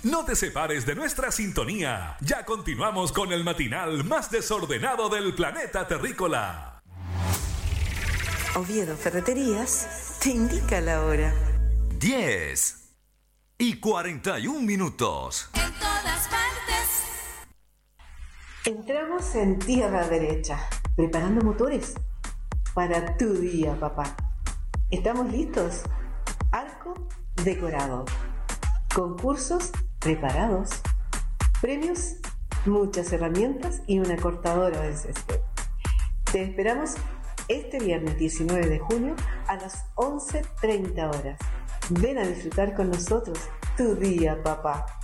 No te separes de nuestra sintonía. Ya continuamos con el matinal más desordenado del planeta terrícola. Oviedo Ferreterías te indica la hora. 10:41. En todas partes. Entramos en tierra derecha, preparando motores para tu día, papá. ¿Estamos listos? Arco decorado. Concursos preparados. Premios, muchas herramientas y una cortadora de césped. Te esperamos este viernes 19 de junio a las 11:30 horas. Ven a disfrutar con nosotros tu día, papá.